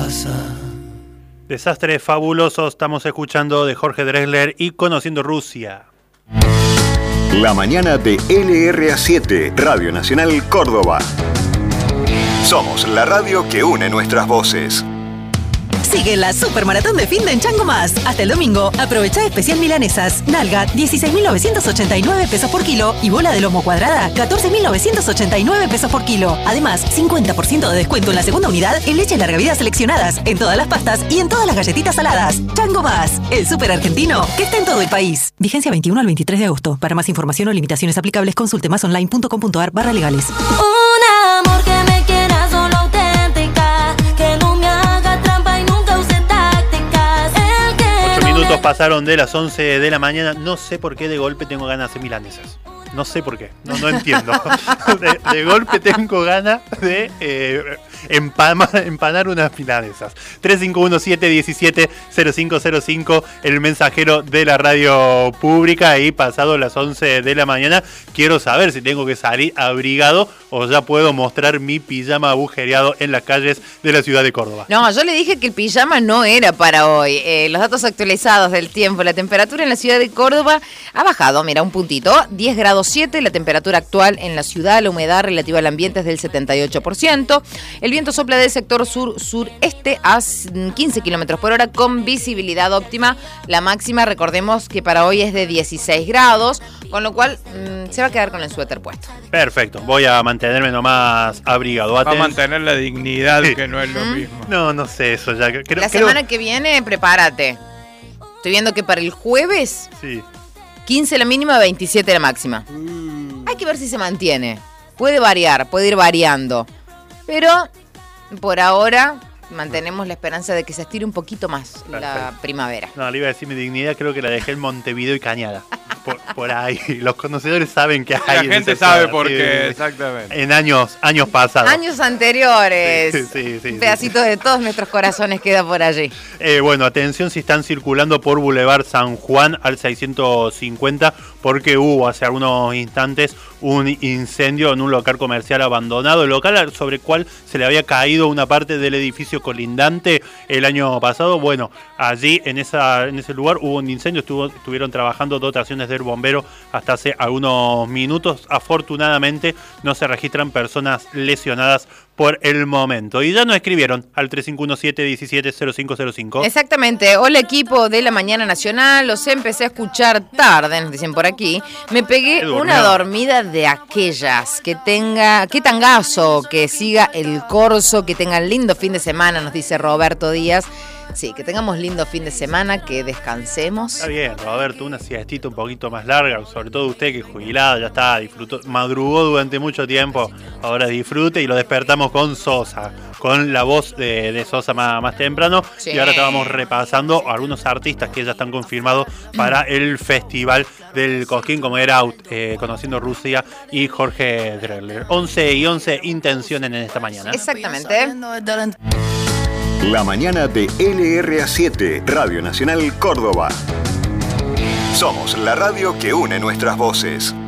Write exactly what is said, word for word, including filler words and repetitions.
pasa. Desastres fabulosos estamos escuchando de Jorge Drexler y Conociendo Rusia. La mañana de L R A siete, Radio Nacional Córdoba. Somos la radio que une nuestras voces. Sigue la Supermaratón de Finde en Chango Más. Hasta el domingo, aprovecha especial milanesas. Nalga, dieciséis mil novecientos ochenta y nueve pesos por kilo. Y bola de lomo cuadrada, catorce mil novecientos ochenta y nueve pesos por kilo. Además, cincuenta por ciento de descuento en la segunda unidad en leche larga vida seleccionadas, en todas las pastas y en todas las galletitas saladas. Chango Más, el súper argentino que está en todo el país. Vigencia veintiuno al veintitrés de agosto. Para más información o limitaciones aplicables, consulte más online punto com punto a r barra legales. Un amor que me quiera solo auténtica, que no me haga trampa y nunca use tácticas. El que Ocho minutos pasaron de las once de la mañana. No sé por qué de golpe tengo ganas de hacer milanesas. No sé por qué, no, no entiendo. De, de golpe tengo ganas de eh, empama, empanar unas milanesas. tres cinco uno siete uno siete cero cinco cero cinco, el mensajero de la radio pública. Y pasado las once de la mañana, quiero saber si tengo que salir abrigado o ya puedo mostrar mi pijama agujereado en las calles de la ciudad de Córdoba. No, yo le dije que el pijama no era para hoy. Eh, los datos actualizados del tiempo. La temperatura en la ciudad de Córdoba ha bajado, mira, un puntito, diez grados siete. La temperatura actual en la ciudad, la humedad relativa al ambiente es del setenta y ocho por ciento. El viento sopla del sector sur-sureste a quince kilómetros por hora con visibilidad óptima. La máxima, recordemos que para hoy es de dieciséis grados, con lo cual mmm, se va a quedar con el suéter puesto. Perfecto, voy a mantenerme nomás abrigado. Va a mantener la dignidad, sí, que no es lo ¿Mm? mismo. No, no sé eso ya. Creo, la creo... semana que viene, prepárate. Estoy viendo que para el jueves, sí, quince la mínima, veintisiete la máxima. Mm. Hay que ver si se mantiene. Puede variar, puede ir variando. Pero por ahora mantenemos la esperanza de que se estire un poquito más. Perfecto. La primavera. No, le iba a decir mi dignidad, creo que la dejé en Montevideo y Cañada. Por, por ahí. Los conocedores saben que hay. La gente sabe por qué, exactamente. En años, años pasados. Años anteriores. Sí, sí, sí, un pedacito sí. de todos nuestros corazones queda por allí. Eh, bueno, atención si están circulando por Boulevard San Juan al seiscientos cincuenta, porque hubo hace algunos instantes un incendio en un local comercial abandonado. El local sobre el cual se le había caído una parte del edificio colindante el año pasado. Bueno, allí en esa en ese lugar hubo un incendio. Estuvo, estuvieron trabajando dotaciones del bombero hasta hace algunos minutos. Afortunadamente no se registran personas lesionadas por el momento. Y ya nos escribieron al tres cinco uno siete uno siete cero cinco cero cinco. Exactamente. Hola, equipo de la Mañana Nacional. Los empecé a escuchar tarde, nos dicen por aquí. Me pegué una dormida de aquellas. Que tenga, qué tangazo, que siga el corso, que tengan lindo fin de semana, nos dice Roberto Díaz. Sí, que tengamos lindo fin de semana, que descansemos. Está bien, Roberto, una siestita un poquito más larga, sobre todo usted que es jubilado, ya está, disfrutó, madrugó durante mucho tiempo, ahora disfrute y lo despertamos con Sosa, con la voz de, de Sosa más, más temprano. Sí. Y ahora estábamos repasando algunos artistas que ya están confirmados para el Festival del Cosquín, como era eh, Conociendo Rusia y Jorge Drexler. once y once intenciones en esta mañana. Exactamente. La mañana de L R A siete, Radio Nacional Córdoba. Somos la radio que une nuestras voces.